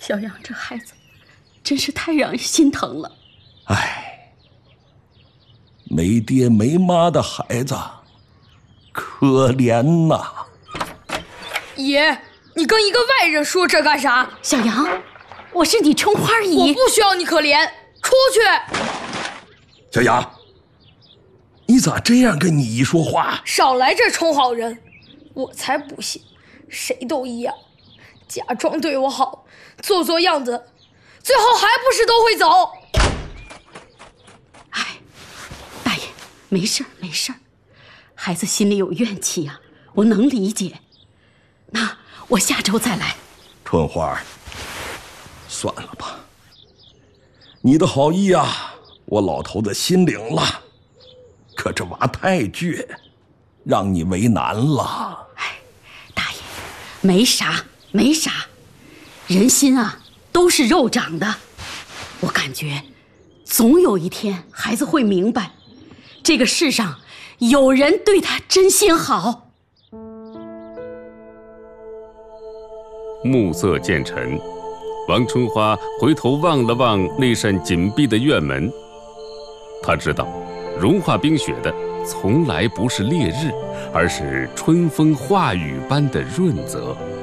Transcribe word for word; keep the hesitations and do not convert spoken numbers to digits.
小杨这孩子真是太让人心疼了。 唉，没爹没妈的孩子，可怜呐！ 爷，你跟一个外人说这干啥？ 小杨，我是你春花姨， 我不需要你可怜，出去！ 小杨，你咋这样跟你姨说话？ 少来这充好人，我才不信，谁都一样，假装对我好，做做样子，最后还不是都会走。 哎，大爷，没事儿没事儿，孩子心里有怨气呀、啊，我能理解。那我下周再来。 春花，算了吧，你的好意啊，我老头子心领了，可这娃太倔，让你为难了。 哎，大爷，没啥没啥，人心啊都是肉长的，我感觉总有一天孩子会明白，这个世上有人对他真心好。 暮色渐沉，王春花回头望了望那扇紧闭的院门，她知道融化冰雪的从来不是烈日，而是春风化雨般的润泽。